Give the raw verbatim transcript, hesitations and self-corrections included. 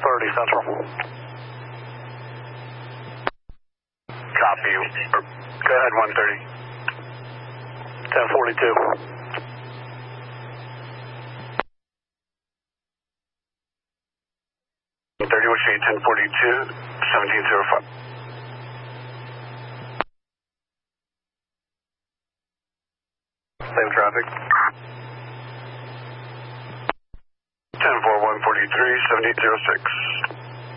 thirty Central. Copy. Go ahead, one thirty. ten forty-two. thirty, what's your ten forty-two, seventeen oh five. Same traffic. ten four, one forty-three, seventeen oh six.